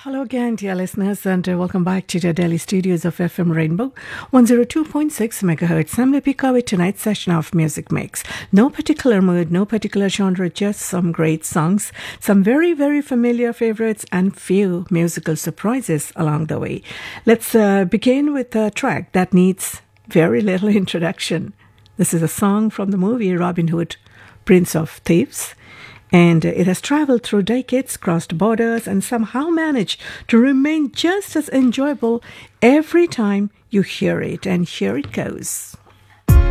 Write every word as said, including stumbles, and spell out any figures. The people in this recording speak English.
Hello again, dear listeners, and uh, welcome back to the Delhi studios of F M Rainbow one oh two point six megahertz. I'm Lipika with tonight's session of Music Mix. No particular mood, no particular genre, just some great songs, some very, very familiar favorites, and few musical surprises along the way. Let's uh, begin with a track that needs very little introduction. This is a song from the movie Robin Hood, Prince of Thieves. And it has traveled through decades, crossed borders, and somehow managed to remain just as enjoyable every time you hear it. And here it goes.